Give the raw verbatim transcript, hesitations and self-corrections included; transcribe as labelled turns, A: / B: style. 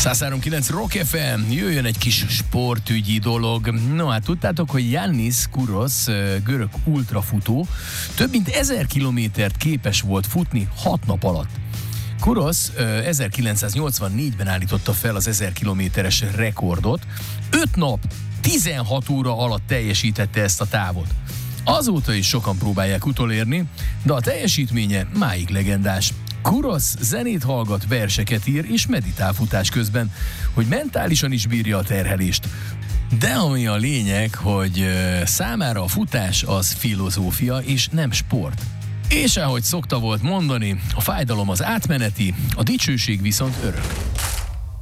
A: száz három kilenc Rock ef em, jöjjön egy kis sportügyi dolog. No hát tudtátok, hogy Yannis Kouros, görög ultrafutó, több mint ezer kilométert képes volt futni hat nap alatt. Kouros ezerkilencszáznyolcvannégyben állította fel az ezer kilométeres rekordot, öt nap, tizenhat óra alatt teljesítette ezt a távot. Azóta is sokan próbálják utolérni, de a teljesítménye máig legendás. Kouros zenét hallgat, verseket ír és meditál futás közben, hogy mentálisan is bírja a terhelést. De ami a lényeg, hogy számára a futás az filozófia és nem sport. És ahogy szokta volt mondani, a fájdalom az átmeneti, a dicsőség viszont örök.